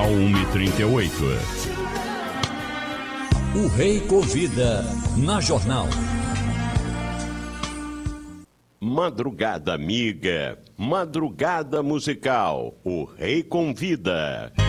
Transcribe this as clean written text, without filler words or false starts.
a 1h38. O Rei convida na Jornal. Madrugada amiga, madrugada musical, o Rei convida.